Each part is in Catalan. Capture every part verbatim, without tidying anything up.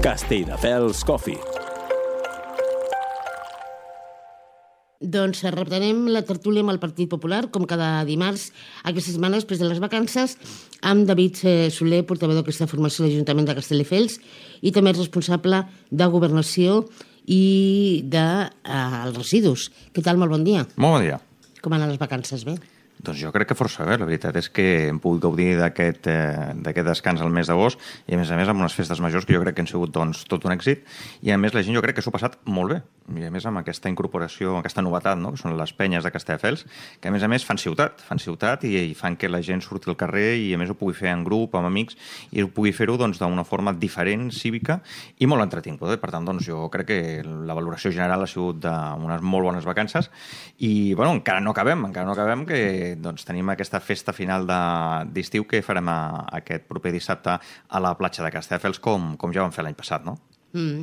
Castelldefels Coffee. Doncs reprenem la tertúlia amb el Partit Popular, com cada dimarts, aquesta setmana després de les vacances, amb David Soler, portaveu d'aquesta formació de l'Ajuntament de Castelldefels, i també responsable de Governació i dels eh, residus. Què tal? Molt bon dia. Molt bon dia. Com han les vacances? Bé? Doncs jo crec que força bé. La veritat és que hem pogut gaudir d'aquest eh, d'aquest descans al mes d'agost i, a més a més, amb unes festes majors que jo crec que han sigut doncs, tot un èxit. I, a més, la gent jo crec que s'ho ha passat molt bé. I, a més, amb aquesta incorporació, aquesta novetat, no?, que són les penyes de Castelldefels, que, a més a més, fan ciutat. Fan ciutat i, i fan que la gent surti al carrer i, a més, ho pugui fer en grup, amb amics, i ho pugui fer-ho doncs, d'una forma diferent, cívica i molt entretinguda. Per tant, doncs, jo crec que la valoració general ha sigut d'unes molt bones vacances i, bueno, encara no acabem, encara no acabem, que doncs, tenim aquesta festa final d'estiu que farem a, aquest proper dissabte a la platja de Castelldefels, com, com ja vam fer l'any passat, no? Mm.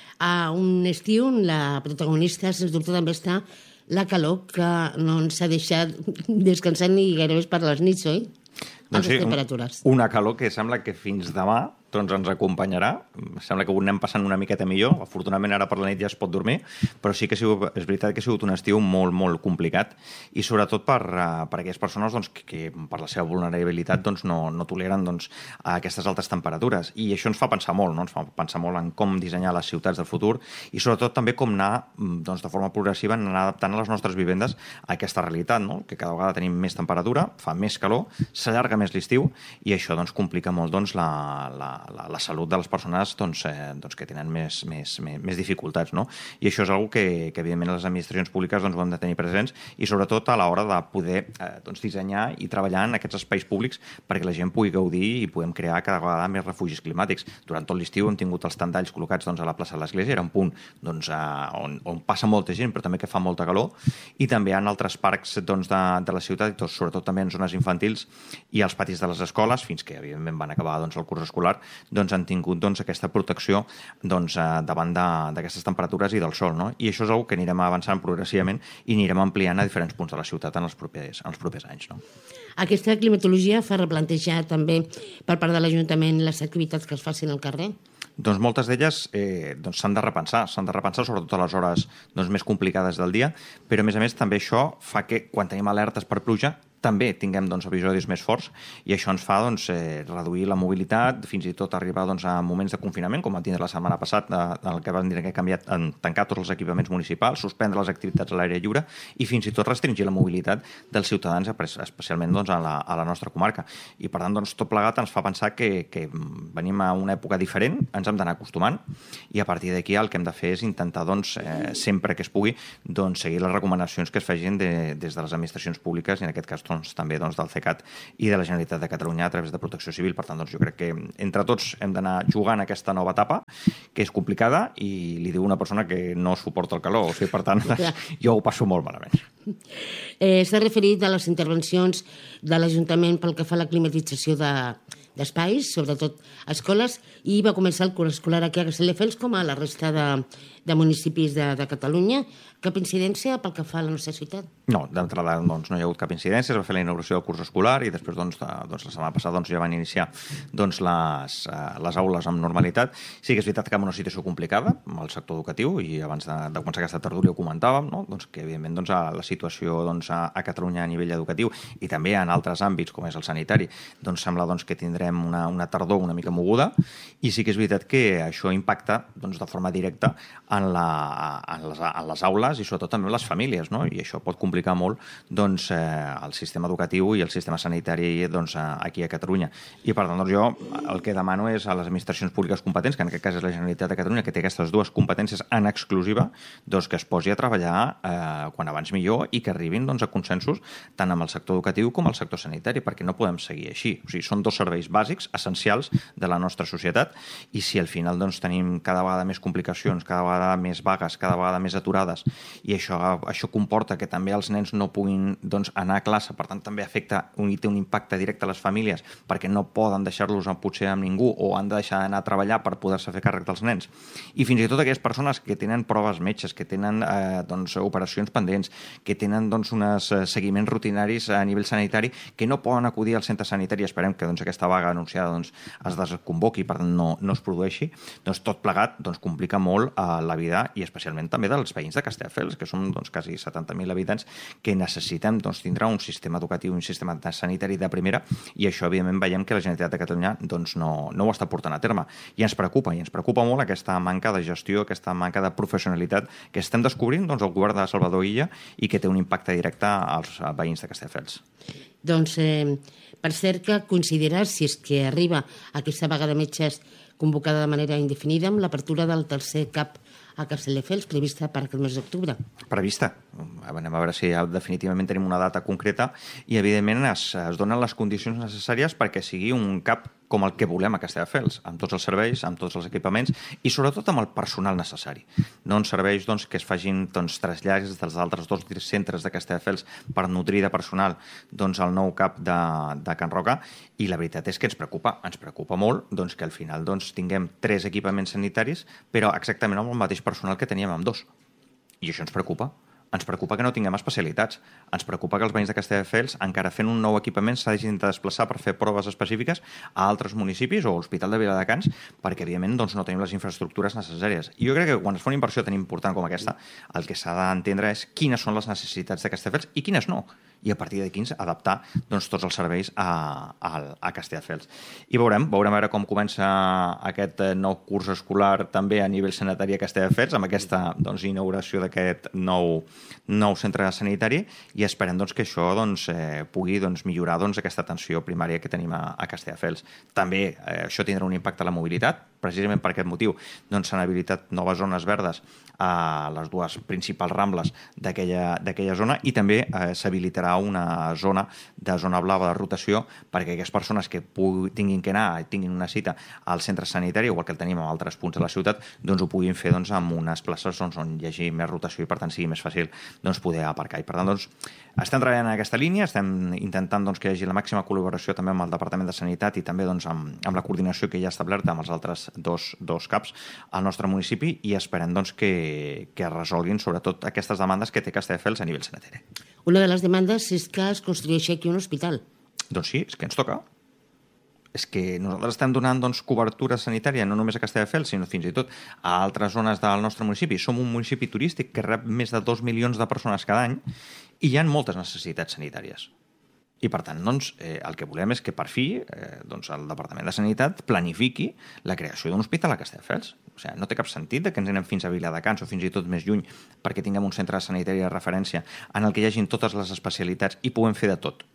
A un estiu, la protagonista, sens dubte, també està la calor, que no ens ha deixat descansar ni gairebé per les nits, oi? Doncs sí, temperatures. Una calor que sembla que fins demà doncs ens acompanyarà. Sembla que ho anem passant una miqueta millor. Afortunadament ara per la nit ja es pot dormir, però sí que ha sigut, és veritat que ha sigut un estiu molt, molt complicat i sobretot per, uh, per aquelles persones doncs, que, que per la seva vulnerabilitat doncs, no, no toleren doncs, aquestes altes temperatures. I això ens fa pensar molt, no? Ens fa pensar molt en com dissenyar les ciutats del futur i sobretot també com anar doncs, de forma progressiva anar adaptant les nostres vivendes a aquesta realitat, no? Que cada vegada tenim més temperatura, fa més calor, s'allarga més l'estiu i això doncs, complica molt doncs, la, la La, la salut de les persones doncs, eh, doncs, que tenen més, més, més, més dificultats, no? I això és una que, que evidentment, les administracions públiques doncs, ho hem de tenir presents i, sobretot, a l'hora de poder eh, doncs, dissenyar i treballar en aquests espais públics perquè la gent pugui gaudir i puguem crear cada vegada més refugis climàtics. Durant tot l'estiu hem tingut els tendalls col·locats doncs, a la plaça de l'Església, era un punt doncs, eh, on, on passa molta gent, però també que fa molta calor, i també en altres parcs doncs, de, de la ciutat, i tot, sobretot també en zones infantils i als patis de les escoles, fins que, evidentment, van acabar doncs, el curs escolar, doncs han tingut doncs, aquesta protecció doncs, eh, davant d'aquestes temperatures i del sol, no? I això és una que anirem avançant progressivament i anirem ampliant a diferents punts de la ciutat en els propers, en els propers anys, no? Aquesta climatologia fa replantejar també per part de l'Ajuntament les activitats que es facin al carrer? Doncs moltes d'elles eh, doncs s'han de repensar, s'han de repensar sobretot a les hores doncs, més complicades del dia, però a més a més també això fa que quan tenim alertes per pluja també tinguem doncs, episodis més forts i això ens fa doncs, eh, reduir la mobilitat, fins i tot arribar doncs, a moments de confinament, com vam tindre la setmana passada, en el que vam dir que hem canviat, en tancar tots els equipaments municipals, suspendre les activitats a l'aire lliure i fins i tot restringir la mobilitat dels ciutadans, especialment doncs, a, la, a la nostra comarca. I per tant, doncs, tot plegat ens fa pensar que, que venim a una època diferent, ens hem d'anar acostumant i a partir d'aquí el que hem de fer és intentar, doncs, eh, sempre que es pugui, doncs, seguir les recomanacions que es facin de, des de les administracions públiques i en aquest cas doncs, també doncs, del CECAT i de la Generalitat de Catalunya a través de Protecció Civil. Per tant, doncs, jo crec que entre tots hem d'anar jugant aquesta nova etapa, que és complicada i li diu una persona que no suporta el calor. O sigui, per tant, jo ho passo molt malament. Eh, S'ha referit a les intervencions de l'Ajuntament pel que fa a la climatització de, d'espais, sobretot escoles, i va començar el curs escolar aquí a Castelldefels com a la resta de, de municipis de, de Catalunya. Cap incidència pel que fa a la nostra ciutat? No, d'entrada doncs, no hi ha hagut cap incidència, es va fer la inauguració del curs escolar i després doncs, de, doncs, la setmana passada doncs, ja van iniciar doncs, les, uh, les aules amb normalitat. Sí que és veritat que en una situació complicada amb el sector educatiu i abans de, de començar aquesta tertúlia ho comentàvem, no? Doncs que evidentment doncs, a la situació doncs, a, a Catalunya a nivell educatiu i també en altres àmbits com és el sanitari, doncs sembla doncs, que tindrem una, una tardor una mica moguda i sí que és veritat que això impacta doncs, de forma directa en, la, en, les, en les aules i sobretot també les famílies, no? I això pot complicar molt doncs, eh, el sistema educatiu i el sistema sanitari doncs, aquí a Catalunya. I per tant, doncs, jo el que demano és a les administracions públiques competents, que en aquest cas és la Generalitat de Catalunya, que té aquestes dues competències en exclusiva, doncs, que es posi a treballar eh, quan abans millor i que arribin doncs, a consensos tant amb el sector educatiu com el sector sanitari, perquè no podem seguir així. O sigui, són dos serveis bàsics, essencials de la nostra societat i si al final doncs, tenim cada vegada més complicacions, cada vegada més vagues, cada vegada més aturades i això, això comporta que també els nens no puguin doncs, anar a classe, per tant també afecta un, i té un impacte directe a les famílies perquè no poden deixar-los potser amb ningú o han de deixar d'anar a treballar per poder-se fer càrrec dels nens. I fins i tot aquelles persones que tenen proves metges, que tenen eh, doncs, operacions pendents, que tenen doncs, uns seguiments rutinaris a nivell sanitari que no poden acudir al centre sanitari. Esperem que doncs, aquesta vaga anunciada doncs, es desconvoqui, per tant no, no es produeixi, doncs tot plegat doncs, complica molt eh, la vida i especialment també dels veïns de Castelldefels, que som doncs, quasi setanta mil habitants que necessitem doncs, tindre un sistema educatiu i un sistema sanitari de primera, i això evidentment veiem que la Generalitat de Catalunya doncs, no, no ho està portant a terme. I ens preocupa, i ens preocupa molt aquesta manca de gestió, aquesta manca de professionalitat que estem descobrint doncs, el govern de Salvador Illa i que té un impacte directe als veïns de Castelldefels. Doncs, eh, per cert, que considerar, si és que arriba aquesta vaga de metges convocada de manera indefinida, amb l'apertura del tercer CAP a Castelldefels, prevista per aquest mes d'octubre. Prevista. Anem a veure si ja definitivament tenim una data concreta i, evidentment, es, es donen les condicions necessàries perquè sigui un CAP com el que volem a Castelldefels, amb tots els serveis, amb tots els equipaments i, sobretot, amb el personal necessari. No ens serveix doncs, que es facin doncs, trasllats dels altres dos centres de Castelldefels per nutrir de personal doncs, el nou CAP de, de Can Roca, i la veritat és que ens preocupa, ens preocupa molt doncs, que al final doncs, tinguem tres equipaments sanitaris, però exactament amb el mateix personal que teníem amb dos. I això ens preocupa. Ens preocupa que no tinguem especialitats. Ens preocupa que els veïns de Castelldefels, encara fent un nou equipament, s'hagin de desplaçar per fer proves específiques a altres municipis o a l'Hospital de Viladecans, perquè, evidentment, doncs, no tenim les infraestructures necessàries. I jo crec que quan es fa una inversió tan important com aquesta, el que s'ha d'entendre és quines són les necessitats de Castelldefels i quines no. I a partir d'aquí adaptar doncs, tots els serveis a, a, a Castelldefels. I veurem, veurem a veure com comença aquest nou curs escolar també a nivell sanitari a Castelldefels, amb aquesta doncs, inauguració d'aquest nou, nou centre sanitari, i esperem doncs, que això doncs, eh, pugui doncs, millorar doncs, aquesta atenció primària que tenim a, a Castelldefels. També eh, això tindrà un impacte a la mobilitat, precisament per aquest motiu doncs, s'han habilitat noves zones verdes a les dues principals rambles d'aquella zona, i també eh, s'habilitarà una zona de zona blava de rotació perquè aquelles persones que pugui, tinguin que anar i tinguin una cita al centre sanitari, igual que el tenim en altres punts de la ciutat, doncs ho puguin fer doncs, amb unes places doncs, on hi hagi més rotació i per tant sigui més fàcil doncs, poder aparcar. I per tant doncs, estem treballant en aquesta línia, estem intentant doncs, que hi hagi la màxima col·laboració també amb el Departament de Sanitat i també doncs, amb, amb la coordinació que ja ha establerta amb els altres dos, dos CAPs al nostre municipi, i esperem doncs, que, que es resolguin sobretot aquestes demandes que té Castelldefels a nivell sanitari. Una de les demandes és que es construeixi aquí un hospital. Doncs sí, és que ens toca. És que nosaltres estem donant doncs, cobertura sanitària no només a Castelldefels, sinó fins i tot a altres zones del nostre municipi. Som un municipi turístic que rep més de dos milions de persones cada any i hi ha moltes necessitats sanitàries. I, per tant, doncs, eh, el que volem és que, per fi, eh, doncs, el Departament de Sanitat planifiqui la creació d'un hospital a Castelldefels. O sigui, no té cap sentit que ens anem fins a Viladecans o fins i tot més lluny perquè tinguem un centre sanitari de referència en el que hi hagin totes les especialitats i puguem fer de tot.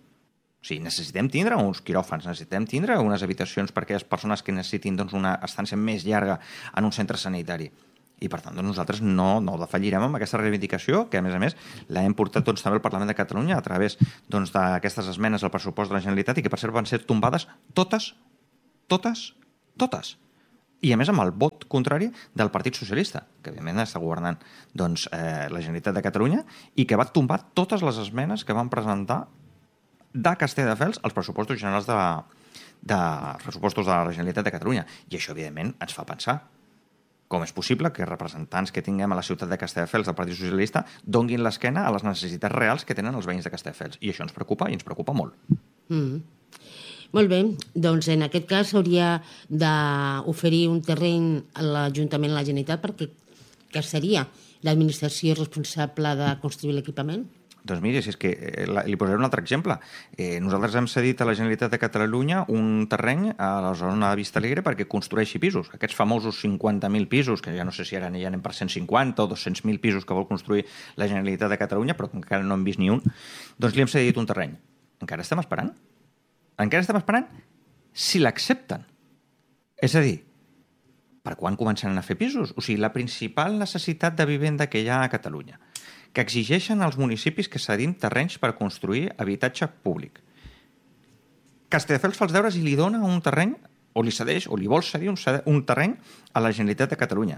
O sigui, necessitem tindre uns quiròfans, necessitem tindre unes habitacions per a aquelles persones que necessitin doncs, una estància més llarga en un centre sanitari. I, per tant, doncs, nosaltres no, no defallirem amb aquesta reivindicació, que, a més a més, l'hem portat doncs, també al Parlament de Catalunya a través doncs, d'aquestes esmenes al pressupost de la Generalitat i que, per cert, van ser tombades totes, totes, totes. I, a més, amb el vot contrari del Partit Socialista, que, evidentment, està governant doncs, eh, la Generalitat de Catalunya i que va tombar totes les esmenes que van presentar de Castelldefels als pressupostos generals de, de pressupostos de la Generalitat de Catalunya. I això, evidentment, ens fa pensar com és possible que representants que tinguem a la ciutat de Castelldefels del Partit Socialista donguin l'esquena a les necessitats reals que tenen els veïns de Castelldefels. I això ens preocupa, i ens preocupa molt. Mm. Molt bé, doncs en aquest cas s'hauria d'oferir un terreny a l'Ajuntament, a la Generalitat, perquè que seria l'administració responsable de construir l'equipament? Doncs miri, si és que eh, li posaré un altre exemple. Eh, nosaltres hem cedit a la Generalitat de Catalunya un terreny a la zona de Vista Alegre perquè construeixi pisos. Aquests famosos cinquanta mil pisos, que ja no sé si ara ja anem per cent cinquanta o dos-cents mil pisos que vol construir la Generalitat de Catalunya, però que encara no hem vist ni un, doncs li hem cedit un terreny. Encara estem esperant? Encara estem esperant si l'accepten. És a dir, per quan començaran a fer pisos? O sigui, la principal necessitat de vivenda que hi ha a Catalunya, que exigeixen als municipis que cedim terrenys per construir habitatge públic. Castelldefels fa els deures i li dona un terreny, o li cedeix, o li vol cedir un, un terreny a la Generalitat de Catalunya.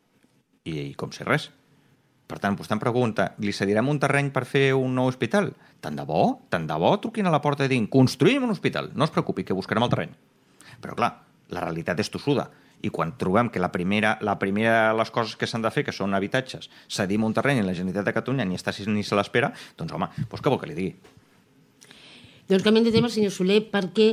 I, i com si res. Per tant, vostè em pregunta, li cedirem un terreny per fer un nou hospital? Tant de bo, tant de bo, truquin a la porta i diguin, construïm un hospital. No es preocupi, que buscarem el terreny. Però, clar, la realitat és tossuda. I quan trobem que la primera, la primera de les coses que s'han de fer, que són habitatges, cedim un terreny i la Generalitat de Catalunya ni està ni se l'espera, doncs home, doncs què vol que li digui? Doncs canviem de tema, senyor Soler, perquè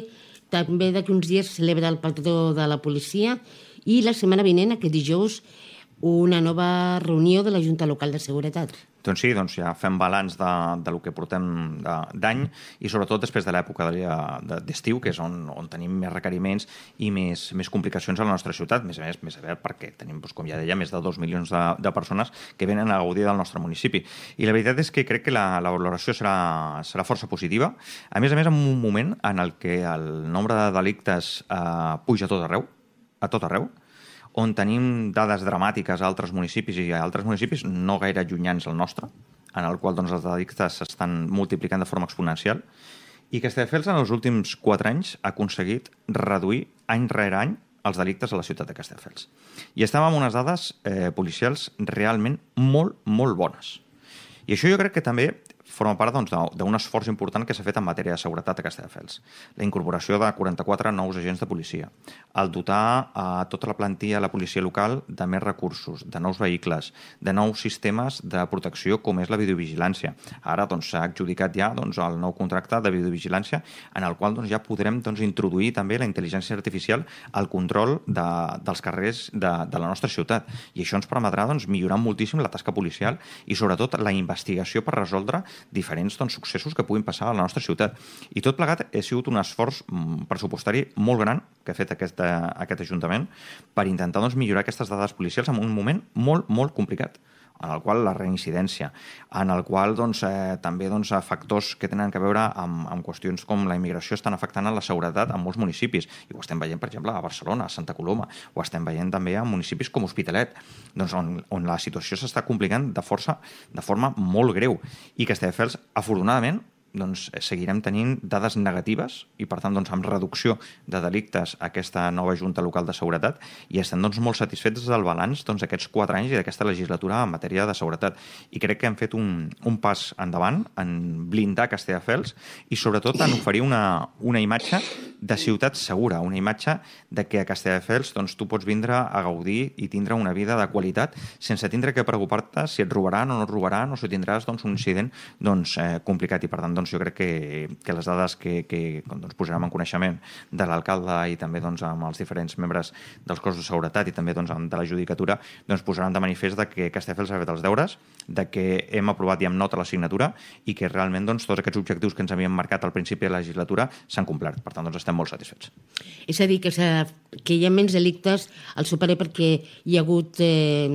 també d'aquí uns dies celebra el patró de la policia i la setmana vinent, aquest dijous, una nova reunió de la Junta Local de Seguretat. Doncs sí, doncs ja fem balanç de, de lo que portem d'any i sobretot després de l'època d'estiu, que és on, on tenim més requeriments i més, més complicacions a la nostra ciutat, més a més, més a veure perquè tenim, doncs, com ja deia, més de dos milions de, de persones que venen a gaudir del nostre municipi. I la veritat és que crec que la, la valoració serà, serà força positiva. A més a més, en un moment en el que el nombre de delictes eh, puja a tot arreu, a tot arreu, on tenim dades dramàtiques a altres municipis i a altres municipis no gaire allunyants al nostre, en el qual doncs, els delictes s'estan multiplicant de forma exponencial, i Castelldefels en els últims quatre anys ha aconseguit reduir any rere any els delictes a la ciutat de Castelldefels. I estem amb unes dades eh, policials realment molt, molt bones. I això jo crec que també forma part doncs, d'un esforç important que s'ha fet en matèria de seguretat a Castelldefels. La incorporació de quaranta-quatre nous agents de policia, el dotar a tota la plantilla de la policia local de més recursos, de nous vehicles, de nous sistemes de protecció com és la videovigilància. Ara s'ha doncs, adjudicat ja doncs, el nou contracte de videovigilància en el qual doncs, ja podrem doncs, introduir també la intel·ligència artificial al control de, dels carrers de, de la nostra ciutat. I això ens permetrà doncs, millorar moltíssim la tasca policial i sobretot la investigació per resoldre diferents doncs, successos que puguin passar a la nostra ciutat. I tot plegat ha sigut un esforç pressupostari molt gran que ha fet aquest, aquest Ajuntament per intentar doncs, millorar aquestes dades policials en un moment molt, molt complicat, en el qual la reincidència, en el qual doncs, eh, també doncs, factors que tenen a veure amb, amb qüestions com la immigració estan afectant a la seguretat en molts municipis. I ho estem veient, per exemple, a Barcelona, a Santa Coloma, ho estem veient també a municipis com Hospitalet, doncs, on, on la situació s'està complicant de, força, de forma molt greu. I Castelldefels, afortunadament, doncs, seguirem tenint dades negatives i, per tant, doncs, amb reducció de delictes a aquesta nova Junta Local de Seguretat i estem doncs, molt satisfets del balanç doncs, aquests quatre anys i d'aquesta legislatura en matèria de seguretat. I crec que hem fet un, un pas endavant en blindar Castelldefels i, sobretot, en oferir una, una imatge de ciutat segura, una imatge de que a Castelldefels doncs, tu pots vindre a gaudir i tindre una vida de qualitat sense tindre que preocupar-te si et robaran o no et robaran o si tindràs doncs, un incident doncs, eh, complicat. I, per tant, doncs, jo crec que, que les dades que, que doncs, posarem en coneixement de l'alcalde i també doncs, amb els diferents membres dels cossos de seguretat i també doncs, de la judicatura doncs, posaran de manifest de que Castelldefels ha fet els deures, de que hem aprovat i amb nota la signatura i que realment doncs, tots aquests objectius que ens havíem marcat al principi de la legislatura s'han complert. Per tant, doncs, estem molt satisfets. És a dir, que, que hi ha menys delictes al superer perquè hi ha hagut eh,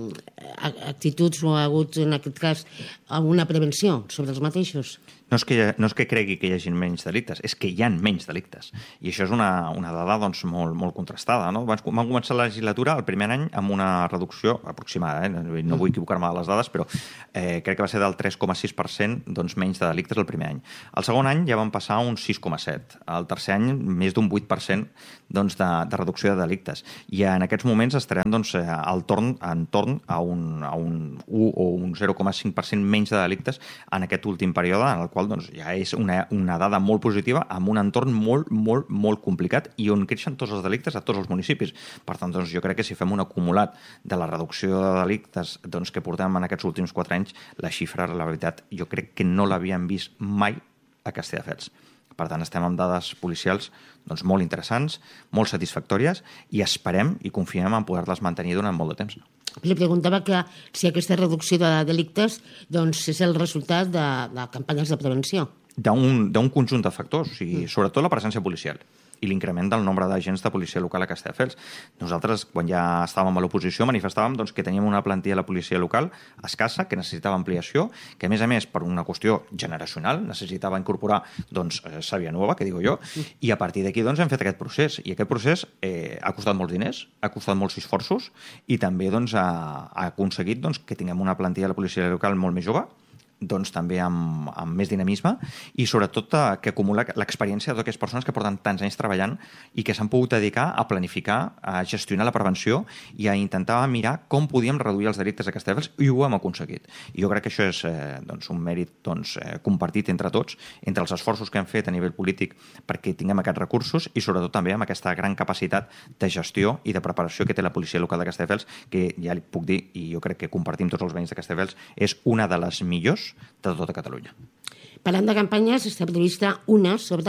actituds o ha hagut, en aquest cas, alguna prevenció sobre els mateixos? No és, que, no és que cregui que hi hagi menys delictes, és que hi ha menys delictes. I això és una, una dada doncs, molt, molt contrastada. No? Van, van començar la legislatura el primer any amb una reducció aproximada, eh? no vull equivocar-me de les dades, però eh, crec que va ser del tres coma sis per cent doncs, menys de delictes el primer any. El segon any ja van passar un sis coma set per cent. El tercer any, més d'un vuit per cent doncs, de, de reducció de delictes. I en aquests moments estarem doncs, al torn, en torn a un, a un u o un zero coma cinc per cent menys de delictes en aquest últim període, en el qual doncs, ja és una, una dada molt positiva amb un entorn molt, molt, molt complicat i on creixen tots els delictes a tots els municipis. Per tant, doncs, jo crec que si fem un acumulat de la reducció de delictes doncs, que portem en aquests últims quatre anys, la xifra, la veritat, jo crec que no l'havíem vist mai a Castelldefels. Per tant, estem amb dades policials doncs, molt interessants, molt satisfactòries i esperem i confiem en poder-les mantenir durant molt de temps. Li preguntava que si aquesta reducció de delictes doncs, és el resultat de, de campanyes de prevenció. D'un conjunt de factors, o sigui, sobretot la presència policial i l'increment del nombre d'agents de policia local a Castelldefels. Nosaltres, quan ja estàvem a l'oposició, manifestàvem doncs, que teníem una plantilla de la policia local escassa, que necessitava ampliació, que a més a més, per una qüestió generacional, necessitava incorporar doncs, sàvia nova, que digo jo, i a partir d'aquí doncs, hem fet aquest procés. I aquest procés eh, ha costat molts diners, ha costat molts esforços i també doncs, ha, ha aconseguit doncs, que tinguem una plantilla de la policia local molt més jove, doncs també amb, amb més dinamisme i sobretot eh, que acumula l'experiència de totes les persones que porten tants anys treballant i que s'han pogut dedicar a planificar, a gestionar la prevenció i a intentar mirar com podíem reduir els delictes a Castelldefels i ho hem aconseguit. I jo crec que això és eh, doncs, un mèrit doncs, eh, compartit entre tots, entre els esforços que hem fet a nivell polític perquè tinguem aquests recursos i sobretot també amb aquesta gran capacitat de gestió i de preparació que té la policia local de Castelldefels, que ja li puc dir, i jo crec que compartim tots els veïns de Castelldefels, és una de les millors de tota Catalunya. Parlant de campanyes, està prevista una sobre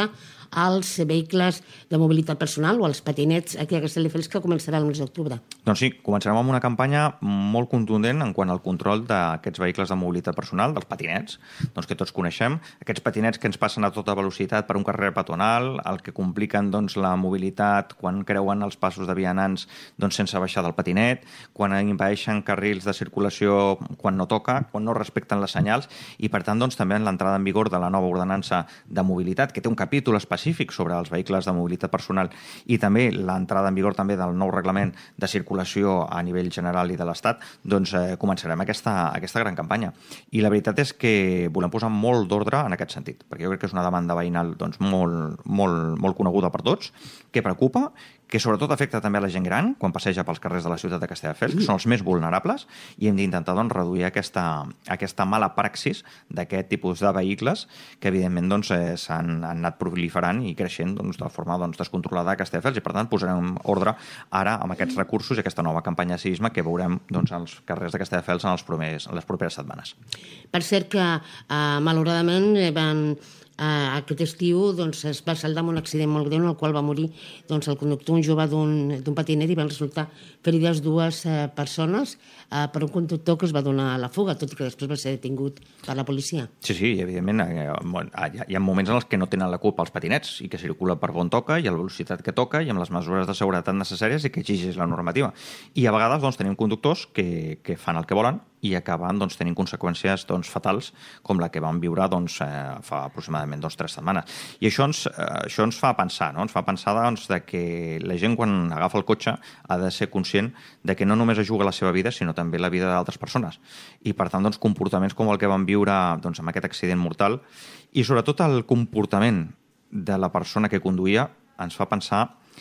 als vehicles de mobilitat personal o als patinets aquí a Castelldefels, que començarà el mes d'octubre. Doncs sí, començarem amb una campanya molt contundent en quant al control d'aquests vehicles de mobilitat personal, dels patinets, doncs, que tots coneixem, aquests patinets que ens passen a tota velocitat per un carrer peatonal, el que compliquen doncs, la mobilitat quan creuen els passos de vianants doncs, sense baixar del patinet, quan impedeixen carrils de circulació quan no toca, quan no respecten les senyals, i per tant doncs, també en l'entrada en vigor de la nova ordenança de mobilitat, que té un capítol específic sobre els vehicles de mobilitat personal, i també l'entrada en vigor també del nou reglament de circulació a nivell general i de l'Estat, doncs eh, començarem aquesta, aquesta gran campanya. I la veritat és que volem posar molt d'ordre en aquest sentit, perquè jo crec que és una demanda veïnal doncs, molt, molt, molt coneguda per tots, que preocupa, que sobretot afecta també a la gent gran quan passeja pels carrers de la ciutat de Castelldefels, que són els més vulnerables, i hem d'intentar doncs, reduir aquesta, aquesta mala praxis d'aquest tipus de vehicles que evidentment doncs, eh, s'han anat proliferant i creixent doncs, de forma doncs, descontrolada a Castelldefels, i per tant posarem ordre ara amb aquests recursos i aquesta nova campanya de civisme que veurem doncs, als carrers de Castelldefels en, els primers, en les properes setmanes. Per cert que eh, malauradament van Uh, aquest estiu doncs, es va saldar amb un accident molt greu en el qual va morir doncs, el conductor, un jove d'un patinet, i van resultar ferides dues uh, persones uh, per un conductor que es va donar a la fuga, tot i que després va ser detingut per la policia. Sí, sí, evidentment eh, hi ha moments en els que no tenen la culpa els patinets i que circulen per on toca i a la velocitat que toca i amb les mesures de seguretat necessàries i que exigeix la normativa. I a vegades doncs, tenim conductors que, que fan el que volen i acaben doncs, tenint conseqüències doncs, fatals com la que vam viure doncs, eh, fa aproximadament doncs, tres setmanes. I això ens, eh, això ens fa pensar, no? Ens fa pensar doncs, de que la gent quan agafa el cotxe ha de ser conscient de que no només es juga la seva vida, sinó també la vida d'altres persones. I per tant, doncs, comportaments com el que vam viure doncs, amb aquest accident mortal i sobretot el comportament de la persona que conduïa ens fa pensar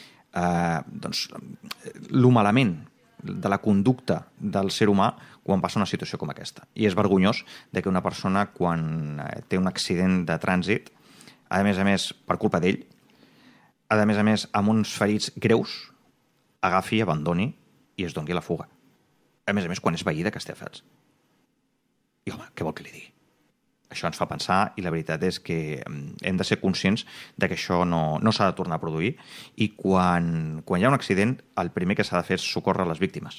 eh, doncs, lo malament de la conducta del ser humà quan passa una situació com aquesta. I és vergonyós de que una persona, quan té un accident de trànsit, a més a més, per culpa d'ell, a més a més, amb uns ferits greus, agafi, abandoni i es doni la fuga. A més a més, quan és veí de Castelldefels. I, home, què vol que li digui? Això ens fa pensar i la veritat és que hem de ser conscients de que això no, no s'ha de tornar a produir i quan, quan hi ha un accident el primer que s'ha de fer és socórrer les víctimes.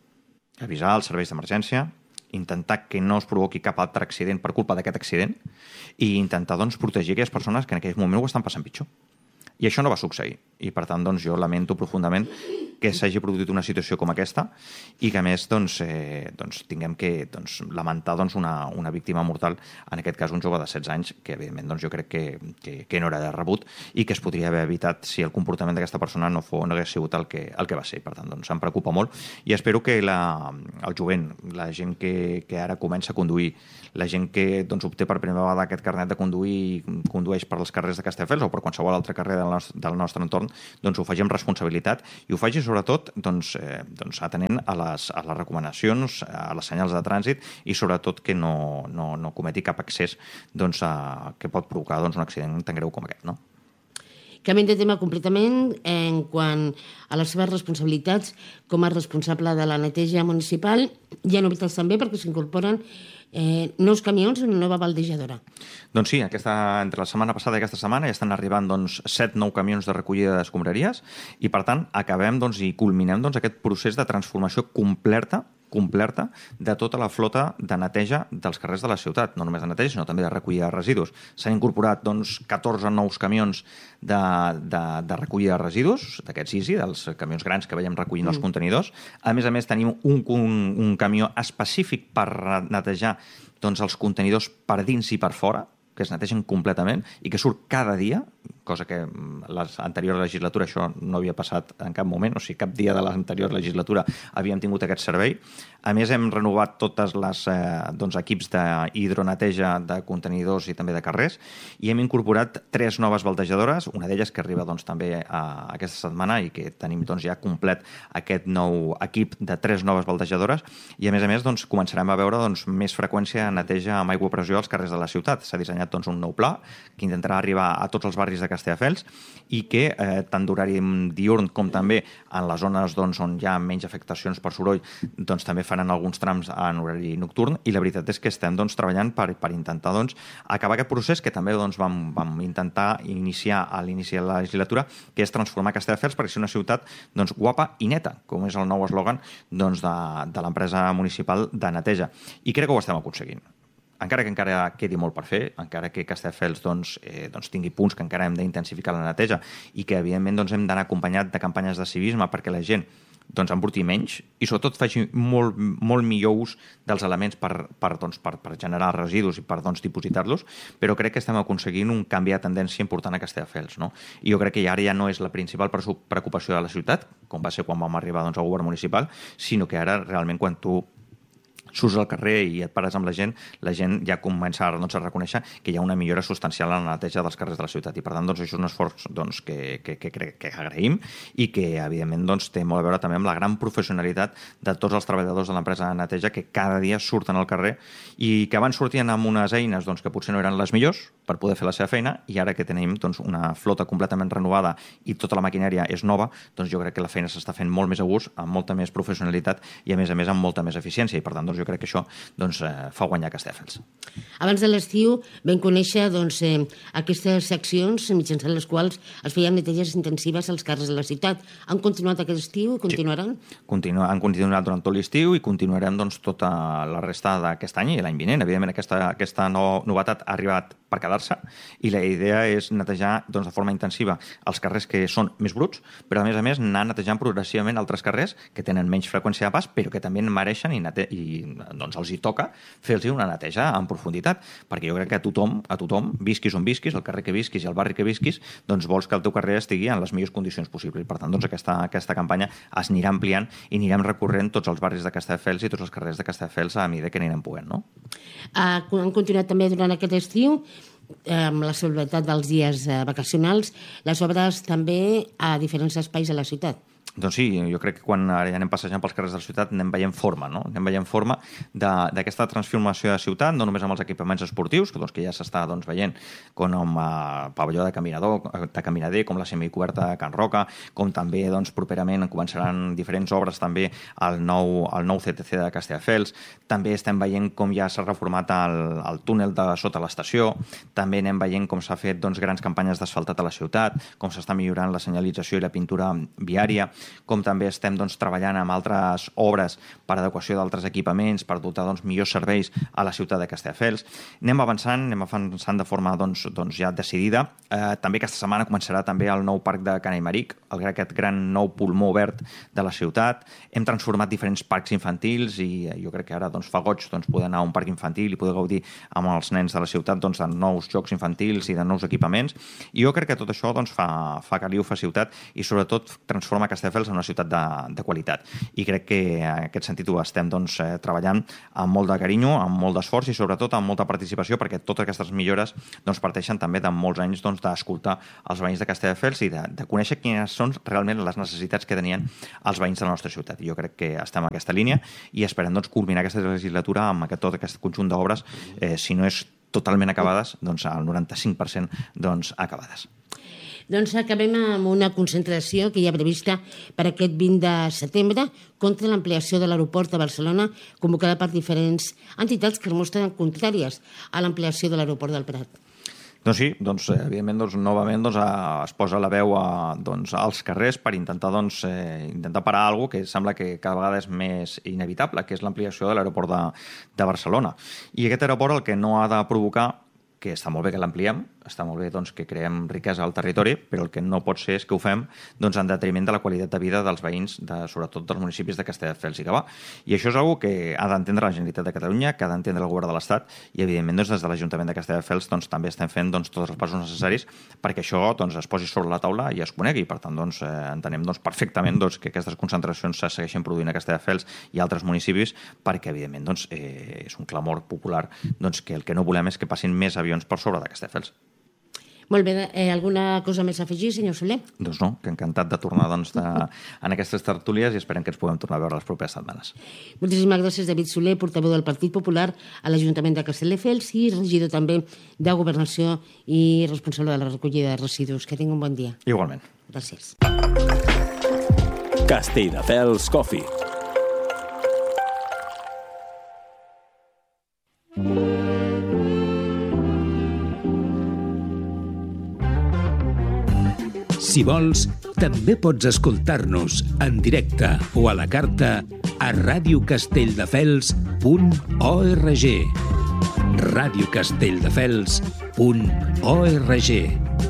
Avisar els serveis d'emergència, intentar que no es provoqui cap altre accident per culpa d'aquest accident i intentar doncs, protegir aquelles persones que en aquell moment ho estan passant pitjor. I això no va succeir. I per tant doncs, jo lamento profundament que s'hagi produït una situació com aquesta i que a més doncs, eh, doncs, tinguem que doncs, lamentar doncs, una, una víctima mortal, en aquest cas un jove de setze anys, que evidentment doncs, jo crec que, que, que no era de rebut i que es podria haver evitat si el comportament d'aquesta persona no, fos, no hagués sigut el que, el que va ser. Per tant, doncs, em preocupa molt i espero que la, el jovent, la gent que, que ara comença a conduir, la gent que doncs, obté per primera vegada aquest carnet de conduir i condueix per als carrers de Castelldefels o per qualsevol altre carrer del nostre, del nostre entorn, doncs ho faci amb responsabilitat i ho faci sobretot doncs, eh, doncs, atenent a les, a les recomanacions, a les senyals de trànsit i sobretot que no, no, no cometi cap excés doncs, a, que pot provocar doncs, un accident tan greu com aquest. No? Canviem de tema completament en quant a les seves responsabilitats com a responsable de la neteja municipal. Hi ha novetats també perquè s'incorporen Eh, nous camions i una nova baldejadora. Doncs sí, aquesta, entre la setmana passada i aquesta setmana ja estan arribant doncs, set nous camions de recollida d'escombraries i per tant acabem doncs, i culminem doncs, aquest procés de transformació completa completa de tota la flota de neteja dels carrers de la ciutat, no només de neteja, sinó també de recollida de residus. S'han incorporat doncs, catorze nous camions de, de, de recollida de residus, d'aquests Easy, dels camions grans que veiem recollint mm. els contenidors. A més a més, tenim un, un, un camió específic per netejar doncs, els contenidors per dins i per fora, que es netegen completament i que surt cada dia, cosa que l'anterior legislatura això no havia passat en cap moment, o sigui, cap dia de l'anterior legislatura havíem tingut aquest servei. A més, hem renovat totes les eh, doncs, equips d'hidroneteja de contenidors i també de carrers i hem incorporat tres noves baldejadores, una d'elles que arriba doncs, també a aquesta setmana i que tenim doncs, ja complet aquest nou equip de tres noves baldejadores i a més a més doncs, començarem a veure doncs, més freqüència de neteja amb aigua a pressió als carrers de la ciutat. S'ha dissenyat doncs, un nou pla que intentarà arribar a tots els barris de Castelldefels i que eh, tant d'horari diurn com també en les zones doncs, on hi ha menys afectacions per soroll doncs, també faran alguns trams en horari nocturn i la veritat és que estem doncs, treballant per, per intentar doncs, acabar aquest procés que també doncs, vam, vam intentar iniciar a l'inici de la legislatura, que és transformar Castelldefels perquè sigui una ciutat doncs, guapa i neta, com és el nou eslògan doncs, de, de l'empresa municipal de neteja. I crec que ho estem aconseguint. Encara que encara quedi molt per fer, encara que Castelldefels doncs, eh, doncs tingui punts que encara hem d'intensificar la neteja i que, evidentment, doncs, hem d'anar acompanyat de campanyes de civisme perquè la gent doncs, embroti menys i, sobretot, faci molt, molt millor ús dels elements per, per, doncs, per, per generar residus i per doncs, dipositar-los, però crec que estem aconseguint un canvi de tendència important a Castelldefels. No? I jo crec que ara ja no és la principal preocupació de la ciutat, com va ser quan vam arribar doncs, al govern municipal, sinó que ara, realment, quan tu surts al carrer i et pares amb la gent, la gent ja comença doncs, a reconèixer que hi ha una millora substancial en la neteja dels carrers de la ciutat i per tant doncs, això és un esforç doncs, que, que, que, que, que agraïm i que evidentment doncs, té molt a veure també amb la gran professionalitat de tots els treballadors de l'empresa de neteja que cada dia surten al carrer i que abans sortien amb unes eines doncs, que potser no eren les millors per poder fer la seva feina i ara que tenim doncs, una flota completament renovada i tota la maquinària és nova, doncs jo crec que la feina s'està fent molt més a gust, amb molta més professionalitat i a més a més amb molta més eficiència i per tant doncs, jo crec que això doncs, eh, fa guanyar Castelldefels. Abans de l'estiu vam conèixer doncs, eh, aquestes seccions mitjançant les quals es feien neteges intensives als carrers de la ciutat. Han continuat aquest estiu i continuaran? Sí. Continu han continuat durant tot l'estiu i continuarem doncs, tota la resta d'aquest any i l'any vinent. Evidentment, aquesta, aquesta no, novetat ha arribat per quedar-se i la idea és netejar doncs, de forma intensiva els carrers que són més bruts, però a més a més anar netejant progressivament altres carrers que tenen menys freqüència de pas però que també mereixen i, nete i doncs, els hi toca fer-los una neteja en profunditat, perquè jo crec que a tothom, a tothom, visquis on visquis, el carrer que visquis i el barri que visquis, doncs vols que el teu carrer estigui en les millors condicions possibles. Per tant, doncs, aquesta, aquesta campanya es anirà ampliant i anirem recorrent tots els barris de Castelldefels i tots els carrers de Castelldefels a mesura que anirem poent. No? Uh, han continuat també durant aquest estiu amb la celebritat dels dies vacacionals, les obres també a diferents espais de la ciutat. Doncs sí, jo crec que quan ara ja anem passejant pels carrers de la ciutat anem veient forma, no? Anem veient forma d'aquesta transformació de ciutat, no només amb els equipaments esportius, que, doncs, que ja s'està doncs, veient, com amb el pavelló de caminador, de caminader, com la semicoberta de Can Roca, com també doncs, properament començaran diferents obres també al nou, al nou C T C de Castelldefels. També estem veient com ja s'ha reformat el, el túnel de sota l'estació, també anem veient com s'ha fet doncs, grans campanyes d'asfaltat a la ciutat, com s'està millorant la senyalització i la pintura viària, com també estem doncs, treballant amb altres obres per adequació d'altres equipaments, per dotar doncs, millors serveis a la ciutat de Castelldefels. Anem avançant, anem avançant de forma doncs, doncs, ja decidida. Eh, també aquesta setmana començarà també el nou parc de Ca n'Aimeric, el, aquest gran nou pulmó verd de la ciutat. Hem transformat diferents parcs infantils i jo crec que ara doncs, fa goig doncs, poder anar a un parc infantil i poder gaudir amb els nens de la ciutat doncs, de nous jocs infantils i de nous equipaments. I jo crec que tot això doncs, fa, fa caliu, fa ciutat i sobretot transforma Castelldefels en una ciutat de, de qualitat. I crec que en aquest sentit ho estem doncs, eh, treballant amb molt de carinyo, amb molt d'esforç i sobretot amb molta participació perquè totes aquestes millores doncs, parteixen també de molts anys doncs, d'escoltar els veïns de Castelldefels i de, de conèixer quines són realment les necessitats que tenien els veïns de la nostra ciutat. I jo crec que estem en aquesta línia i esperem doncs, culminar aquesta legislatura amb aquest, tot aquest conjunt d'obres, eh, si no és totalment acabades, doncs al noranta-cinc per cent doncs, acabades. Doncs acabem amb una concentració que hi ha prevista per aquest vint de setembre contra l'ampliació de l'aeroport de Barcelona, convocada per diferents entitats que es mostren contràries a l'ampliació de l'aeroport del Prat. Doncs sí, doncs, evidentment, doncs, novament doncs, es posa la veu a, doncs, als carrers per intentar, doncs, eh, intentar parar alguna cosa que sembla que cada vegada és més inevitable, que és l'ampliació de l'aeroport de, de Barcelona. I aquest aeroport el que no ha de provocar, que està molt bé que l'ampliem, està molt bé doncs, que creem riquesa al territori, però el que no pot ser és que ho fem doncs, en detriment de la qualitat de vida dels veïns, de, sobretot dels municipis de Castelldefels i Gavà. I això és una cosa que ha d'entendre la Generalitat de Catalunya, que ha d'entendre el govern de l'Estat i, evidentment, doncs, des de l'Ajuntament de Castelldefels doncs, també estem fent doncs, tots els passos necessaris perquè això doncs, es posi sobre la taula i es conegui. Per tant, doncs, eh, entenem doncs, perfectament doncs, que aquestes concentracions se segueixen produint a Castelldefels i altres municipis perquè, evidentment, doncs, eh, és un clamor popular doncs, que el que no volem és que passin més avions per sobre de Castelldefels. Molt bé, eh, alguna cosa més a afegir, senyor Soler? Doncs no, que encantat de tornar doncs, de, en aquestes tertúlies i esperem que ens puguem tornar a veure les properes setmanes. Moltíssimes gràcies, David Soler, portaveu del Partit Popular a l'Ajuntament de Castelldefels i regidor també de Governació i responsable de la recollida de residus. Que tingui un bon dia. Igualment. Gràcies. Castelldefels Coffee. Si vols, també pots escoltar-nos en directe o a la carta a ràdio castelldefels punt org. ràdio castelldefels punt org.